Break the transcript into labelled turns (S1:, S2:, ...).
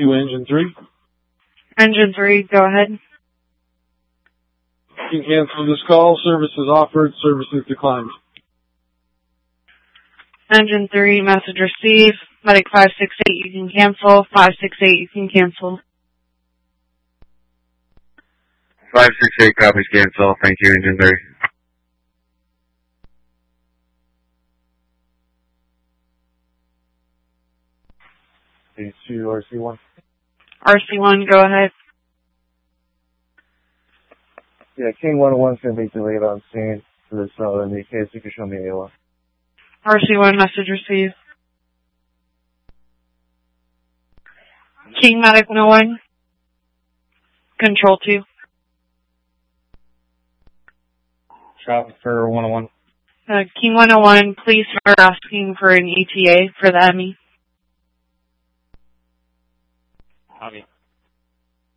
S1: to engine 3.
S2: Engine 3, go ahead.
S1: You can cancel this call. Services offered. Services declined.
S2: Engine 3, message received. Medic 568, you can cancel. 568, you can cancel.
S3: 568 copies cancel. Thank you, engine 3.
S1: To RC1.
S2: RC1, go ahead.
S1: Yeah, King 101's going to be delayed on scene for this in the case you can show me A1.
S2: RC1, message received. King Medic 101. Control 2.
S1: Traffic for 101.
S2: King 101, please start asking for an ETA for the ME.
S1: Copy.